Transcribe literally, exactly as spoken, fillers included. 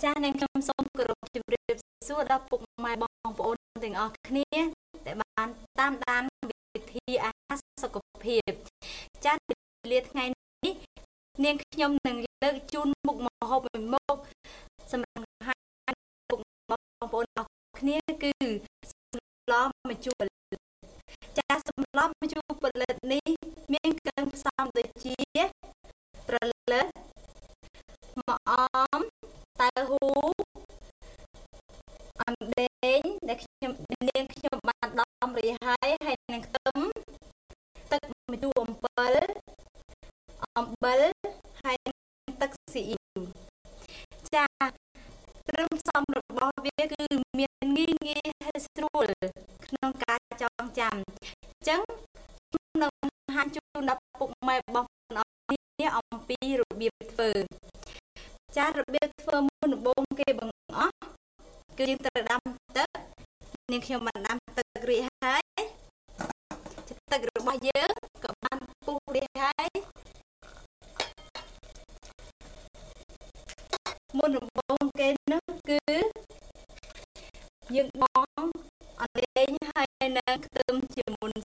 ចាស់នាងខ្ញុំសូមគោរពជម្រាបសួរដល់ពុកម៉ែបងប្អូនទាំងអស់គ្នាដែលបានតាមដានវិធីអាហារសុខភាពចាស់លាថ្ងៃនេះនាងខ្ញុំនឹងលើកជូនមុខម្ហូបមួយមុខសម្រាប់អាហារពុកបងប្អូនអស់គ្នាគឺសម្លម្ជូរចាស់សម្លម្ជូរផលិតនេះមានគ្រឿងផ្សំដូចជាត្រលឹងម្អមតៅហ៊ូអំដេងដែលខ្ញុំនាងខ្ញុំបានដំរីហើយហើយនឹងខ្ទឹមទឹកម្ជូរអំពិលអំបិលហើយទឹកស៊ីអ៊ីវចាគ្រឿងផ្សំរបស់វាគឺមានងាយងាយហើយស្រួលក្នុងការចងចាំអញ្ចឹងខ្ញុំនឹងបង្ហាញជូនដល់ពុកម៉ែបងប្អូនគ្នាអំពីរបៀបធ្វើចារបៀបធ្វើមុនដំបូងគេបង្អស់គឺយើងត្រូវដាំទឹកនាងខ្ញុំបានដាំទឹករួចហើយទឹករបស់យើងក៏បានពុះរួចហើយមុនដំបូងគេនោះគឺយើងប